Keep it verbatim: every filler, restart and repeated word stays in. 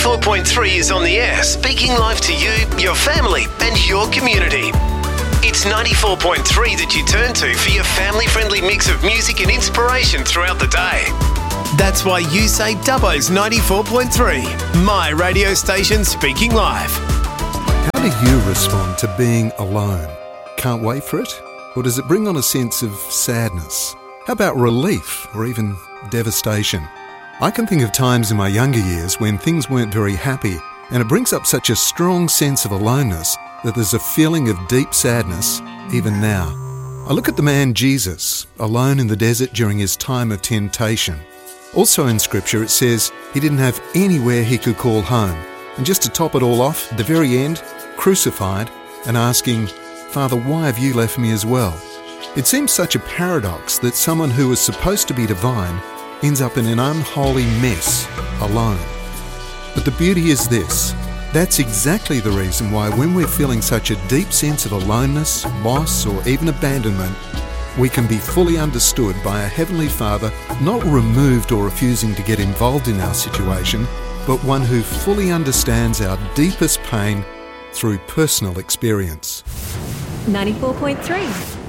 ninety-four point three is on the air, speaking live to you, your family and your community. It's ninety-four point three that you turn to for your family-friendly mix of music and inspiration throughout the day. That's why you say Dubbo's ninety-four point three, my radio station speaking live. How do you respond to being alone? Can't wait for it? Or does it bring on a sense of sadness? How about relief or even devastation? I can think of times in my younger years when things weren't very happy, and it brings up such a strong sense of aloneness that there's a feeling of deep sadness even now. I look at the man Jesus, alone in the desert during his time of temptation. Also in Scripture it says he didn't have anywhere he could call home. And just to top it all off, at the very end, crucified and asking, "Father, why have you left me as well?" It seems such a paradox that someone who was supposed to be divine ends up in an unholy mess, alone. But the beauty is this: that's exactly the reason why when we're feeling such a deep sense of aloneness, loss, or even abandonment, we can be fully understood by a Heavenly Father, not removed or refusing to get involved in our situation, but one who fully understands our deepest pain through personal experience. ninety-four point three